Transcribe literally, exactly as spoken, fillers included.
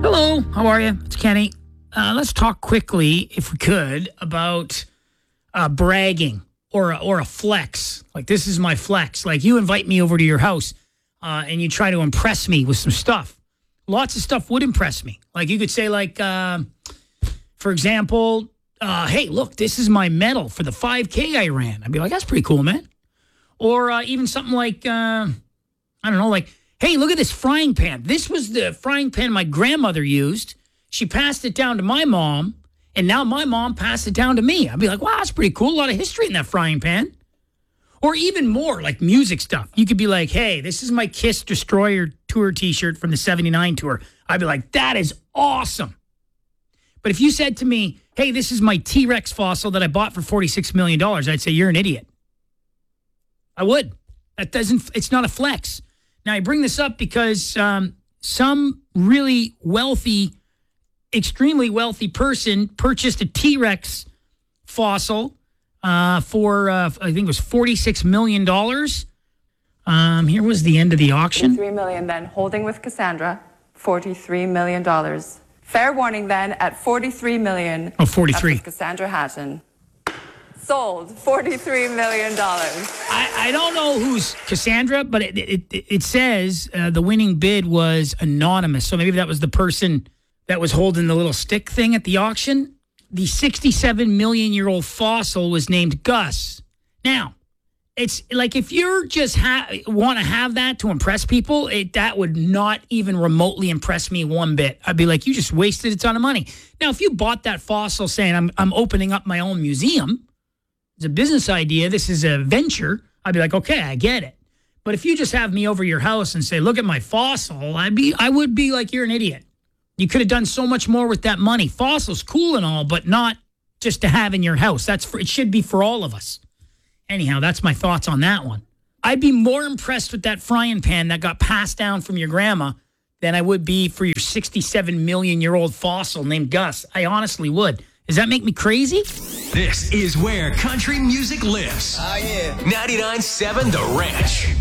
Hello, how are you? It's Kenny. Uh, let's talk quickly, if we could, about uh, bragging or a, or a flex. Like, this is my flex. Like, you invite me over to your house uh, and you try to impress me with some stuff. Lots of stuff would impress me. Like, you could say, like, uh, for example, uh, hey, look, this is my medal for the five K I ran. I'd be like, that's pretty cool, man. Or uh, even something like, uh, I don't know, like, hey, look at this frying pan. This was the frying pan my grandmother used. She passed it down to my mom, and now my mom passed it down to me. I'd be like, wow, that's pretty cool. A lot of history in that frying pan. Or even more, like music stuff. You could be like, hey, this is my Kiss Destroyer tour T-shirt from the seventy-nine tour. I'd be like, that is awesome. But if you said to me, hey, this is my T-Rex fossil that I bought for forty-six million dollars, I'd say, you're an idiot. I would. That doesn't, it's not a flex. Now, I bring this up because um, some really wealthy, extremely wealthy person purchased a T-Rex fossil uh, for, uh, I think it was forty-six million dollars. Um, here was the end of the auction. three million dollars then, holding with Cassandra, forty-three million dollars. Fair warning then, at forty-three million dollars. Oh, forty-three. With Cassandra Hatton. Sold, forty-three million dollars. I, I don't know who's Cassandra, but it it, it says uh, the winning bid was anonymous. So maybe that was the person that was holding the little stick thing at the auction. The sixty-seven million year old fossil was named Gus. Now, it's like if you're just ha- want to have that to impress people, it, that would not even remotely impress me one bit. I'd be like, you just wasted a ton of money. Now, if you bought that fossil saying I'm I'm opening up my own museum, it's a business idea, this is a venture, I'd be like, okay, I get it. But if you just have me over your house and say, look at my fossil, I'd be, I would be like, you're an idiot. You could have done so much more with that money. Fossil's cool and all, but not just to have in your house. That's for, it should be for all of us. Anyhow, that's my thoughts on that one. I'd be more impressed with that frying pan that got passed down from your grandma than I would be for your sixty-seven million year old fossil named Gus. I honestly would. Does that make me crazy? This is where country music lives. Oh, yeah. ninety-nine point seven The Ranch.